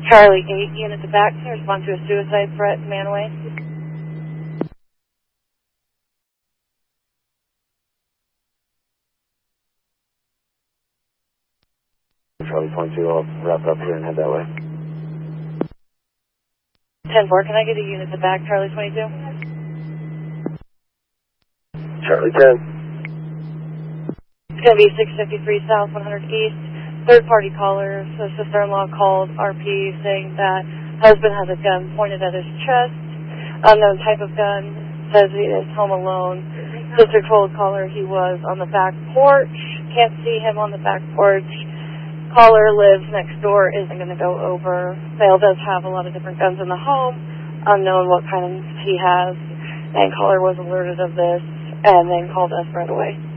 Charlie 8, unit to back, can you respond to a suicide threat in Manaway? Charlie 22, I'll wrap up here and head that way. 10-4, can I get a unit to back, Charlie 22? Charlie 10. It's going to be 653 South, 100 East. Third-party caller, so sister-in-law called RP saying that husband has a gun pointed at his chest, unknown type of gun, says he is home alone. Sister told caller he was on the back porch, can't see him on the back porch. Caller lives next door, isn't going to go over. Vale does have a lot of different guns in the home, unknown what kind he has, and caller was alerted of this and then called us right away.